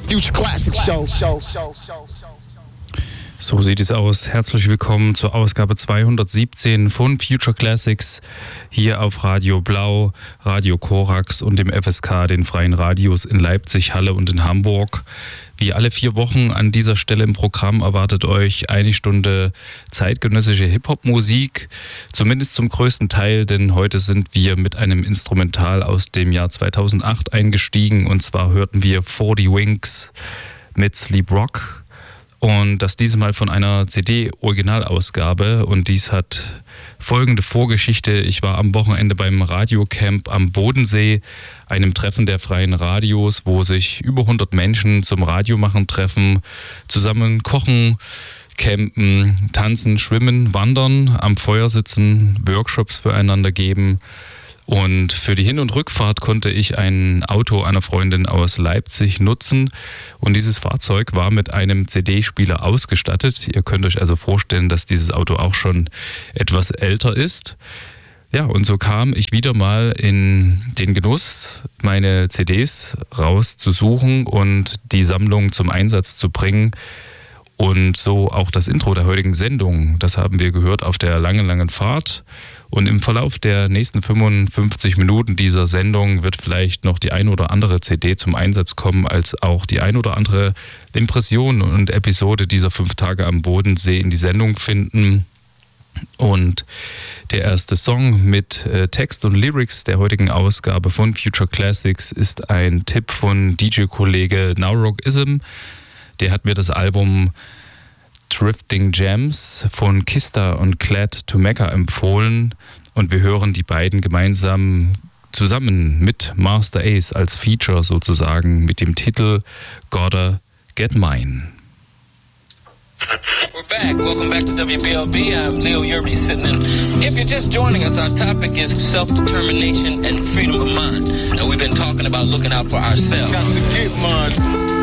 Future Classic Show. So sieht es aus. Herzlich willkommen zur Ausgabe 217 von Future Classics hier auf Radio Blau, Radio Korax und dem FSK, den freien Radios in Leipzig, Halle und in Hamburg. Wie alle 4 Wochen an dieser Stelle im Programm erwartet euch eine Stunde zeitgenössische Hip-Hop-Musik, zumindest zum größten Teil, denn heute sind wir mit einem Instrumental aus dem Jahr 2008 eingestiegen, und zwar hörten wir 40 Wings mit Sleep Rock. Und das diesmal von einer CD-Originalausgabe, und dies hat folgende Vorgeschichte. Ich war am Wochenende beim Radiocamp am Bodensee, einem Treffen der freien Radios, wo sich über 100 Menschen zum Radiomachen treffen, zusammen kochen, campen, tanzen, schwimmen, wandern, am Feuer sitzen, Workshops füreinander geben. Und für die Hin- und Rückfahrt konnte ich ein Auto einer Freundin aus Leipzig nutzen. Und dieses Fahrzeug war mit einem CD-Spieler ausgestattet. Ihr könnt euch also vorstellen, dass dieses Auto auch schon etwas älter ist. Ja, und so kam ich wieder mal in den Genuss, meine CDs rauszusuchen und die Sammlung zum Einsatz zu bringen. Und so auch das Intro der heutigen Sendung. Das haben wir gehört auf der langen Fahrt. Und im Verlauf der nächsten 55 Minuten dieser Sendung wird vielleicht noch die ein oder andere CD zum Einsatz kommen, als auch die ein oder andere Impression und Episode dieser 5 Tage am Bodensee in die Sendung finden. Und der erste Song mit Text und Lyrics der heutigen Ausgabe von Future Classics ist ein Tipp von DJ-Kollege Nowrockism. Der hat mir das Album Drifting Gems von Kista und Glad to Mecca empfohlen, und wir hören die beiden gemeinsam zusammen mit Master Ace als Feature sozusagen mit dem Titel Gotta Get Mine. We're back. Welcome back to WBLB. I'm Leo Yerby sitting in. If you're just joining us, our topic is self-determination and freedom of mind. Now, we've been talking about looking out for ourselves. Got to get mine.